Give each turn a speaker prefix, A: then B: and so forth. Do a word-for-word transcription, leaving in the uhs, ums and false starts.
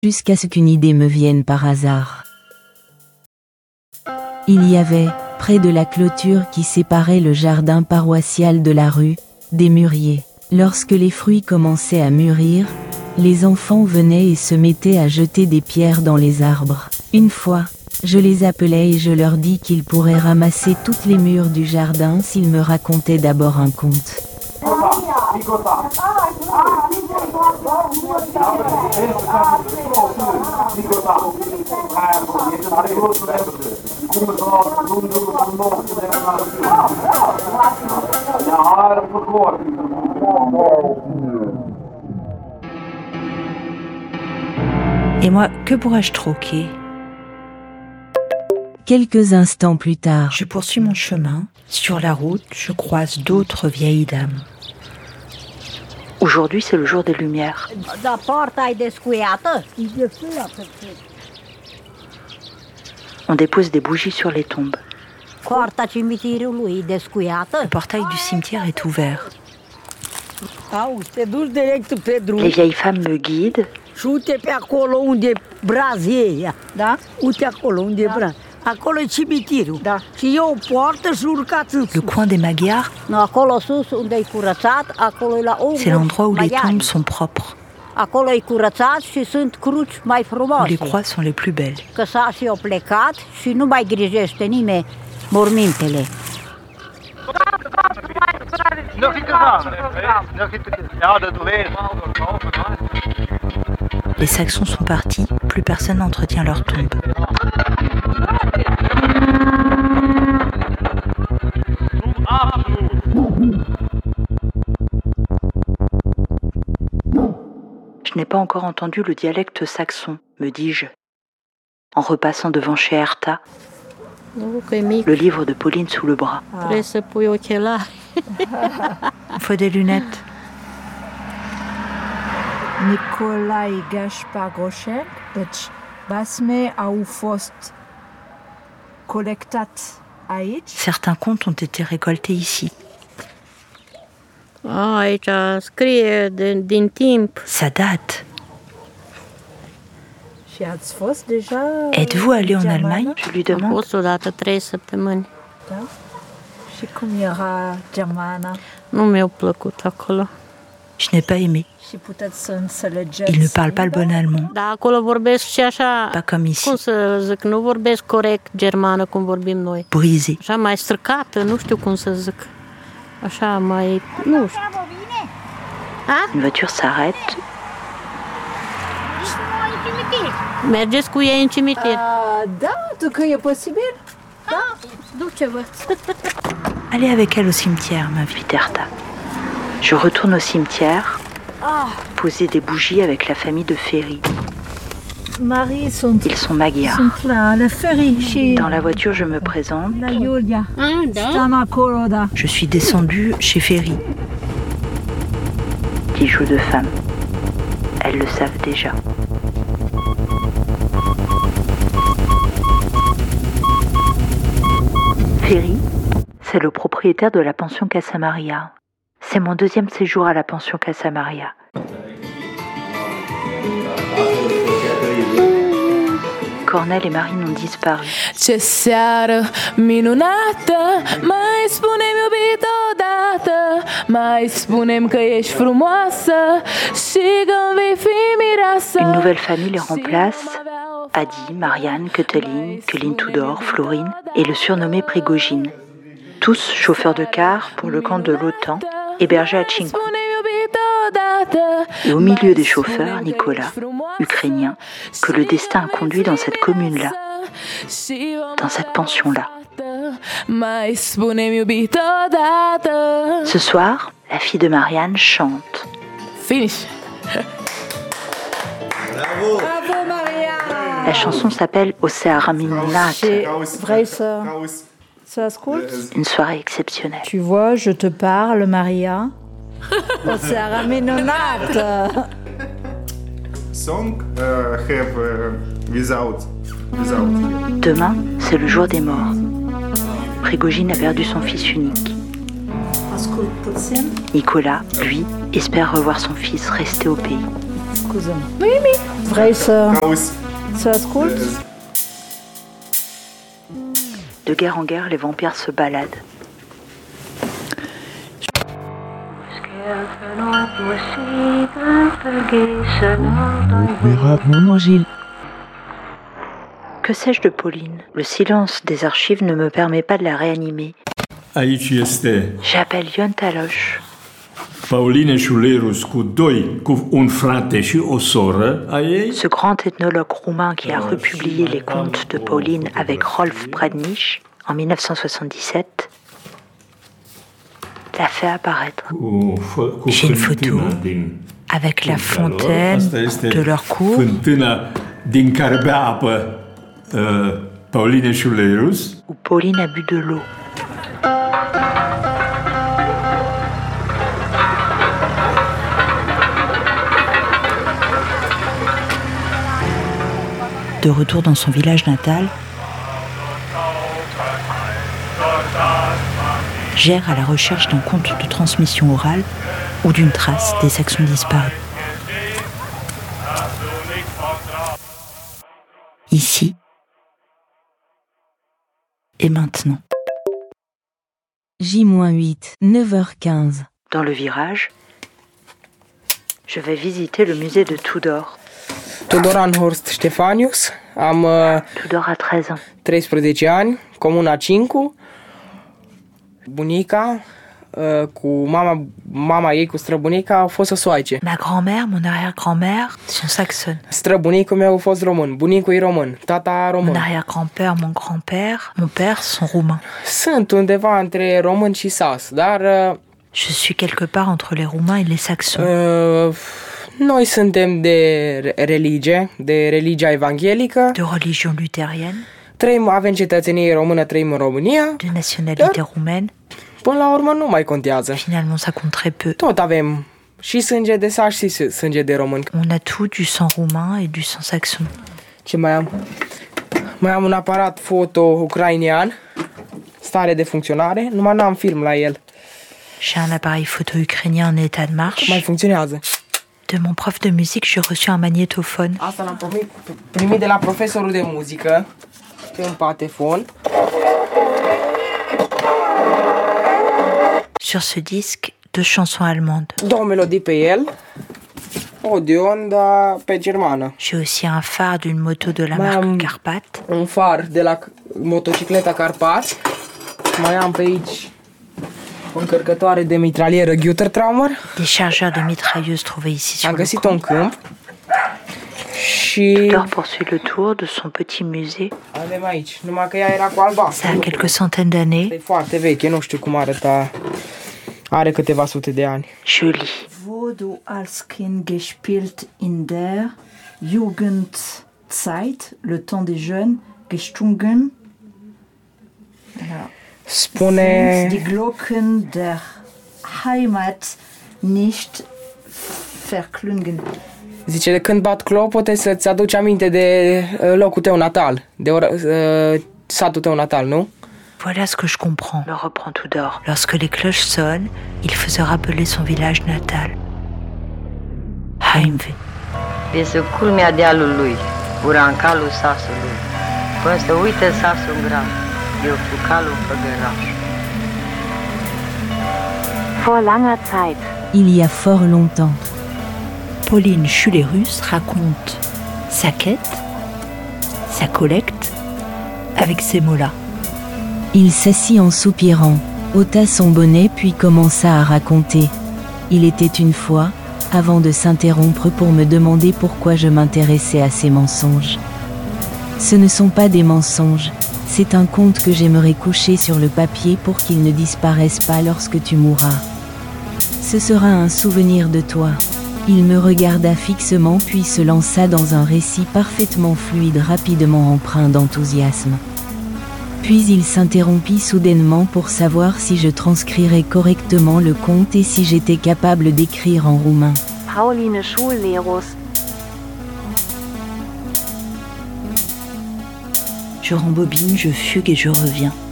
A: Jusqu'à ce qu'une idée me vienne par hasard. Il y avait, près de la clôture qui séparait le jardin paroissial de la rue, des mûriers. Lorsque les fruits commençaient à mûrir, les enfants venaient et se mettaient à jeter des pierres dans les arbres. Une fois, je les appelais et je leur dis qu'ils pourraient ramasser toutes les mûres du jardin s'ils me racontaient d'abord un conte.
B: Et moi, que pourrais-je troquer ?
A: Quelques instants plus tard,
B: je poursuis mon chemin. Sur la route, je croise d'autres vieilles dames. Aujourd'hui, c'est le jour des Lumières. On dépose des bougies sur les tombes. Le portail du cimetière est ouvert. Les vieilles femmes me guident. Le coin des Magyars, c'est l'endroit où les tombes sont propres, où les croix sont les plus belles. Les Saxons sont partis, plus personne n'entretient leur tombe. Je n'ai pas encore entendu le dialecte saxon, me dis-je, en repassant devant chez Herta, le livre de Pauline sous le bras. Il faut des lunettes.
C: Nicolae Gaspar Groșan, deci basme au fost colectat aici.
B: Certains contes ont été récoltés ici.
D: Ah, aici scrie din, din timp.
B: Ça date.
C: Și ați fost deja?
B: Êtes-vous allé en Allemagne? Je lui
D: Am
B: demande.
D: fost odată trei săptămâni.
C: Da? Și cum era Germana?
D: Nu mi-a plăcut acolo.
B: Je n'ai pas aimé.
C: Și puteți să înțelegeți?
B: Il ne parle pas le bon allemand.
D: Dar acolo vorbesc și așa,
B: Pas comme ici.
D: cum să zic, nu vorbesc corect germană cum vorbim noi.
B: Brisé.
D: Așa mai stricată, nu știu cum să zic. Așa mai, nu știu. A?
B: Une voiture s'arrête.
D: Mergeți cu ei în cimitir.
C: Uh, da, tu că e posibil?
D: Da, duce-vă.
B: Allez avec elle au cimetière, m'invite Herta. Je retourne au cimetière, poser des bougies avec la famille de Ferry.
C: Marie sunt,
B: Ils sont magyars.
C: sunt la, la Ferry și
B: Dans la voiture, je me présente.
C: la Iulia.
D: A, da?
C: Stăm acolo, da.
B: Je suis descendue chez Ferry. Bijoux de femme. Elles le savent déjà. Ferry, c'est le propriétaire de la pension Casa Maria. C'est mon deuxième séjour à la pension Casa Maria. Cornel et Marine ont disparu.
E: Ce seară minunată, mai spune-mi iubito odată, mai spune-mi că ești frumoasă și că vei fi mireasă.
B: Une nouvelle famille les remplace. Adi, Marianne, Cătălin, Călin Tudor, Florine et le surnommé Prigogine. Tous chauffeurs de car pour le camp de l'OTAN, hébergés à Tchinkou. Et au milieu des chauffeurs, Nicolas, ukrainien, que le destin a conduit dans cette commune-là, dans cette pension-là. Ce soir, la fille de Marianne chante.
E: Finish.
C: Bravo, Maria!
B: La chanson s'appelle O Seara Minunată.
C: Și vrei să, să asculti?
B: Une soirée exceptionnelle.
C: Tu vois, je te parle, Maria. O seară minunată!
F: Song uh, have uh, without without here.
B: Demain, c'est le jour des morts. Prigogine a perdu son fils unique.
C: Ascult puțin.
B: Nicolas, lui, espère revoir son fils resté au pays.
C: Scuză-mă. Vrei să,
F: Auzi,
C: să asculti?
B: De guerre en guerre, les vampires se baladent.
A: Mon Gilles.
B: Que sais-je de Pauline? Le silence des archives ne me permet pas de la réanimer.
G: Aici este
B: J'appelle Ion Taloche.
G: Pauline Schulerus cu doi, cu un frate și o soră a ei.
B: Ce grand ethnologue roumain qui a republié les contes de Pauline avec Rolf Prednich en mille neuf cent soixante-dix-sept l'a fait apparaître.
G: Cu, cu
B: J'ai une
G: fântâna
B: photo
G: din
B: avec la
G: curtea lor.
B: fontaine
G: Asta este
B: de leur cour.
G: fântâna din care bea apă uh, Pauline Schulerus.
B: Où Pauline a bu de l'eau. De retour dans son village natal, Gère à la recherche d'un conte de transmission orale ou d'une trace des Saxons disparus. Ici et maintenant.
A: J huit, neuf heures quinze.
B: Dans le virage, je vais visiter le musée de Tudor.
H: Tudoran Horst Ștefanius, am uh,
B: Tudor a treize ans.
H: treisprezece ani, comuna cinci, bunica uh, cu mama, mama ei cu străbunica au fost săsoaice.
B: Ma grand-mère, mon arrière-grand-mère sont saxonnes.
H: Străbunicul meu a fost român, bunicul e român, tata român.
B: Mon arrière-grand-père, mon grand-père, mon père sont roumains.
H: Sunt undeva între român și sas, dar uh,
B: Je suis quelque part entre les Roumains et les Saxons.
H: uh, noi suntem de religie, de religia evanghelică,
B: De religion luthérienne,
H: trăim, avem cetățenie română, trăim în România,
B: de nationalité roumaine.
H: până la urmă nu mai contează.
B: Finalement, ça compte très peu.
H: Tot avem și sânge de sas și sânge de român.
B: On a tout du sang roumain et du sang saxon.
H: Ce mai am? Mai am un aparat foto ucrainean, stare de funcționare, numai n-am film la el.
B: J'ai un appareil photo ukrainien en état de marche.
H: Mai funcționează.
B: De mon prof de musique, j'ai reçu un magnétophone.
H: Asta l-am primit, primit de la profesorul de muzică, pe un patefon.
B: Sur ce disque, deux chansons allemandes.
H: Două melodii pe el, Odeon, dar pe germană.
B: J'ai aussi un phare d'une moto de la
H: Mam.
B: marque Carpat.
H: Un far de la motocicleta Carpat. Mai am pe aici o încărcătoare de mitralieră Gütertraumer.
B: Des chargeurs de mitrailleuses trouvés ici sur
H: Am
B: le
H: găsit-o în
B: camp.
H: câmp. Și
B: Tudor poursuit le tour de son petit musée.
H: avem aici, numai că ea era cu albastru.
B: Ça a quelques centaines d'années.
H: E foarte veche, nu știu cum arăta. Are câteva sute de ani.
B: Je lis.
C: Wo du als Kind gespielt in der Jugendzeit, le temps des jeunes, gestungen,
H: Spune...
C: sind die Glocken der Heimat nicht verklungen.
H: Zice, de când bat clopote să-ți aduci aminte de uh, locul tău natal, de ora, uh, satul tău natal, nu?
B: Voilà ce que je comprends, le reprend Tudor. Lorsque les cloches sonnent, il faisait rappeler son village natal. Heimweh.
I: Este culmea dealului, urancalul sasului. Până să uite sasul grav, eu fucalul făgăraș.
D: Vor langer Zeit.
A: Il y a fort longtemps.
B: Pauline Schulerus raconte sa quête, sa collecte, avec ces mots-là.
A: Il s'assit en soupirant, ôta son bonnet puis commença à raconter. Il était une fois, avant de s'interrompre pour me demander pourquoi je m'intéressais à ces mensonges. Ce ne sont pas des mensonges, c'est un conte que j'aimerais coucher sur le papier pour qu'il ne disparaisse pas lorsque tu mourras. Ce sera un souvenir de toi. Il me regarda fixement puis se lança dans un récit parfaitement fluide, rapidement empreint d'enthousiasme. Puis il s'interrompit soudainement pour savoir si je transcrirais correctement le conte et si j'étais capable d'écrire en roumain.
D: Pauline Schulerus.
B: Je rembobine, je fugue et je reviens.